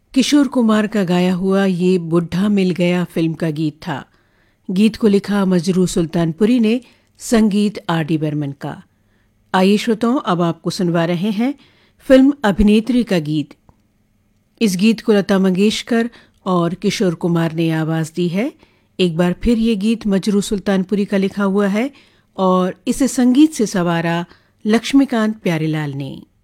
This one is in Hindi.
किशोर कुमार का गाया हुआ ये बुढ़ा मिल गया फिल्म का गीत था। गीत को लिखा मजरू सुल्तानपुरी ने, संगीत आर डी बर्मन का। आइए श्रोताओं, अब आपको सुनवा रहे हैं फिल्म अभिनेत्री का गीत। इस गीत को लता मंगेशकर और किशोर कुमार ने आवाज दी है। एक बार फिर ये गीत मजरू सुल्तानपुरी का लिखा हुआ है और इसे संगीत से संवारा लक्ष्मीकांत प्यारेलाल ने।